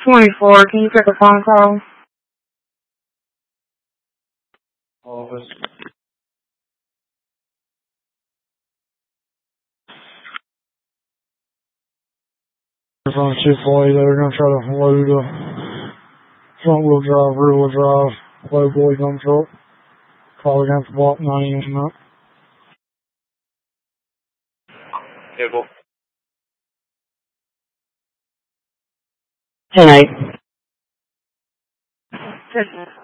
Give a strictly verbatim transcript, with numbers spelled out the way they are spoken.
twenty-four, can you take a phone call? Office. From Chick-fil-A, they're going to try to load a front-wheel drive, rear-wheel drive, Playboy dump truck. Probably going to have to block ninety in that. Vehicle. ten eight.